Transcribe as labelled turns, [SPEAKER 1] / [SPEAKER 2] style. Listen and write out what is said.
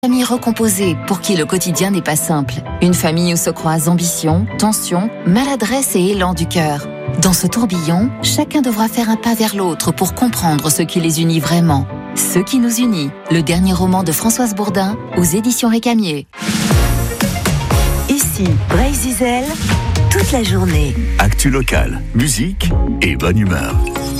[SPEAKER 1] Famille recomposée pour qui le quotidien n'est pas simple. Une famille où se croisent ambition, tension, maladresse et élan du cœur. Dans ce tourbillon, chacun devra faire un pas vers l'autre pour comprendre ce qui les unit vraiment. Ce qui nous unit, le dernier roman de Françoise Bourdin aux éditions Récamier.
[SPEAKER 2] Ici, Bray-Zizel, toute la journée.
[SPEAKER 3] Actu local, musique et bonne humeur.